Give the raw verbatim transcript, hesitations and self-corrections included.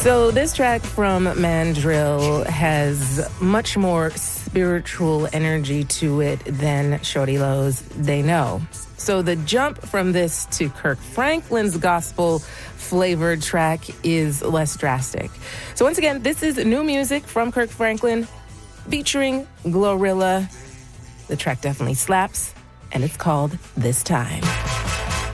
So this track from Mandrill has much more spiritual energy to it than Shawty Lo's They Know. So the jump from this to Kirk Franklin's gospel-flavored track is less drastic. So once again, this is new music from Kirk Franklin featuring Glorilla. The track definitely slaps, and it's called This Time.